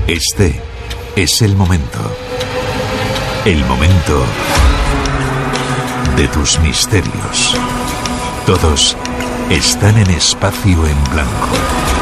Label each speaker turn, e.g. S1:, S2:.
S1: Este es el momento. El momento de tus misterios. Todos están en Espacio en Blanco.